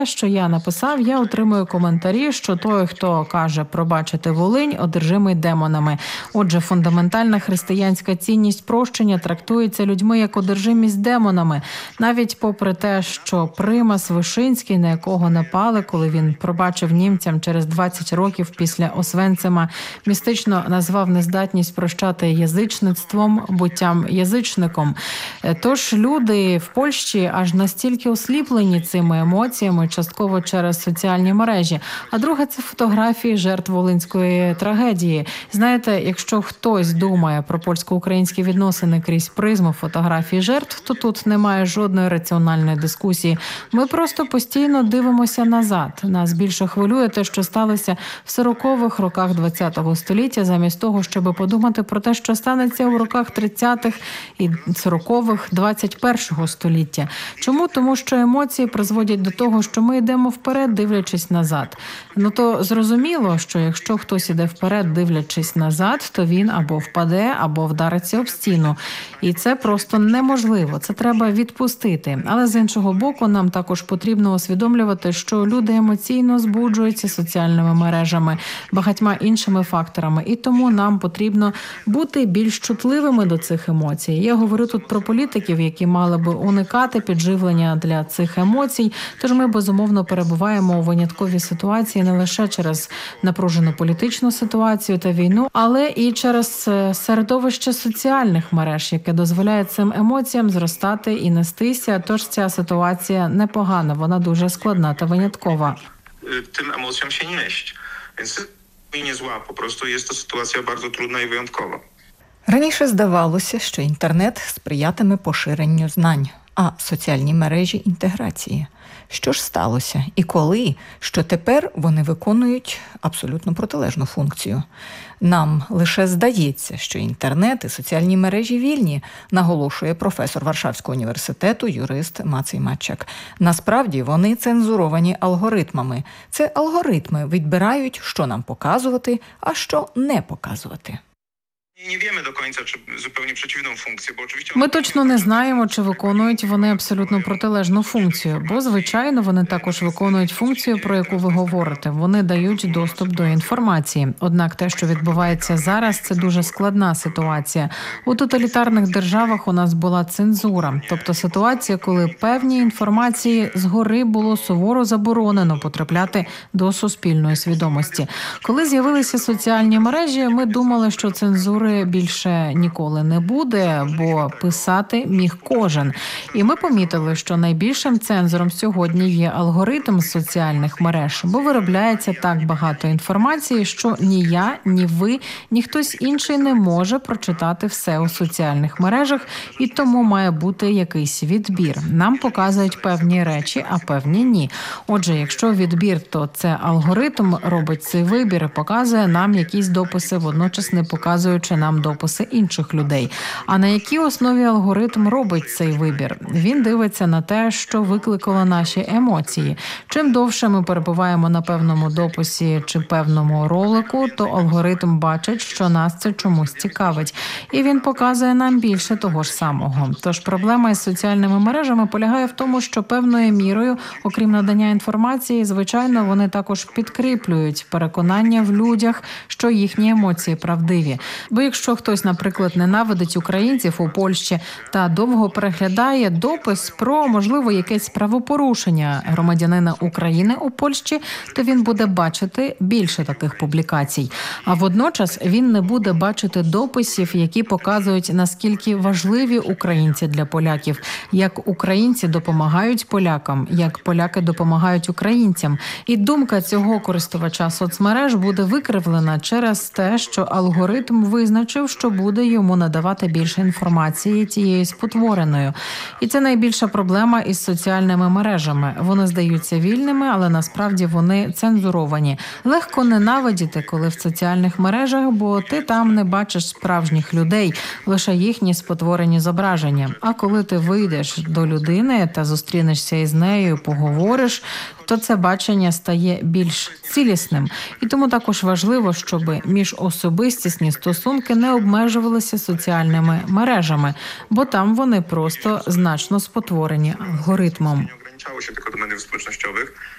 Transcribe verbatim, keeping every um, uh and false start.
Що я написав, я отримую коментарі, що той, хто каже пробачити Волинь, одержимий демонами. Отже, фундаментальна християнська цінність прощення трактується людьми як одержимість демонами. Навіть попри те, що Примас Вишинський, на якого напали, коли він пробачив німцям через двадцять років після Освенцима, містично назвав нездатність прощати язичництвом, буттям язичником. Тож люди в Польщі аж настільки осліплені цими емоціями, частково через соціальні мережі. А друге – це фотографії жертв волинської трагедії. Знаєте, якщо хтось думає про польсько-українські відносини крізь призму фотографій жертв, то тут немає жодної раціональної дискусії. Ми просто постійно дивимося назад. Нас більше хвилює те, що сталося в сорокових роках ХХ століття, замість того, щоб подумати про те, що станеться у роках тридцятих і сорокових двадцять першого століття. Чому? Тому що емоції призводять до того, що ми йдемо вперед, дивлячись назад. Ну то зрозуміло, що якщо хтось іде вперед, дивлячись назад, то він або впаде, або вдариться об стіну. І це просто неможливо, це треба відпустити. Але з іншого боку, нам також потрібно усвідомлювати, що люди емоційно збуджуються соціальними мережами, багатьма іншими факторами. І тому нам потрібно бути більш чутливими до цих емоцій. Я говорю тут про політиків, які мали би уникати підживлення для цих емоцій. Тож ми, безумовно, перебуваємо у винятковій ситуації не лише через напружену політичну ситуацію та війну, але і через середовище соціальних мереж, яке дозволяє цим емоціям зростати і нестися. Тож ця ситуація непогана, вона дуже складна та виняткова. Тим емоціям ще nieść. Więc nie zła, po prostu jest to sytuacja bardzo trudna i wyjątkowa. Раніше здавалося, що інтернет сприятиме поширенню знань, а соціальні мережі – інтеграції. Що ж сталося? І коли? Що тепер вони виконують абсолютно протилежну функцію. Нам лише здається, що інтернет і соціальні мережі вільні, наголошує професор Варшавського університету, юрист Мацей Матчак. Насправді вони цензуровані алгоритмами. Це алгоритми відбирають, що нам показувати, а що не показувати. Ми точно не знаємо, чи виконують вони абсолютно протилежну функцію, бо, звичайно, вони також виконують функцію, про яку ви говорите. Вони дають доступ до інформації. Однак те, що відбувається зараз, це дуже складна ситуація. У тоталітарних державах у нас була цензура, тобто ситуація, коли певні інформації згори було суворо заборонено потрапляти до суспільної свідомості. Коли з'явилися соціальні мережі, ми думали, що цензури більше ніколи не буде, бо писати міг кожен. І ми помітили, що найбільшим цензором сьогодні є алгоритм соціальних мереж, бо виробляється так багато інформації, що ні я, ні ви, ні хтось інший не може прочитати все у соціальних мережах, і тому має бути якийсь відбір. Нам показують певні речі, а певні ні. Отже, якщо відбір, то це алгоритм робить цей вибір і показує нам якісь дописи, водночас не показуючи нам дописи інших людей. А на якій основі алгоритм робить цей вибір? Він дивиться на те, що викликало наші емоції. Чим довше ми перебуваємо на певному дописі чи певному ролику, то алгоритм бачить, що нас це чомусь цікавить. І він показує нам більше того ж самого. Тож проблема із соціальними мережами полягає в тому, що певною мірою, окрім надання інформації, звичайно, вони також підкріплюють переконання в людях, що їхні емоції правдиві. Бо якщо хтось, наприклад, ненавидить українців у Польщі та довго переглядає допис про, можливо, якесь правопорушення громадянина України у Польщі, то він буде бачити більше таких публікацій. А водночас він не буде бачити дописів, які показують, наскільки важливі українці для поляків, як українці допомагають полякам, як поляки допомагають українцям. І думка цього користувача соцмереж буде викривлена через те, що алгоритм визначив, що буде йому надавати більше інформації тією спотвореною. І це найбільша проблема із соціальними мережами. Вони здаються вільними, але насправді вони цензуровані. Легко ненавидіти, коли в соціальних мережах, бо ти там не бачиш справжніх людей, лише їхні спотворені зображення. А коли ти вийдеш до людини та зустрінешся із нею, поговориш, то це бачення стає більш цілісним. І тому також важливо, щоб міжособистісні стосунки не обмежувалися соціальними мережами, бо там вони просто значно спотворені алгоритмом. Nie ograniczało się tylko do mediów społecznościowych.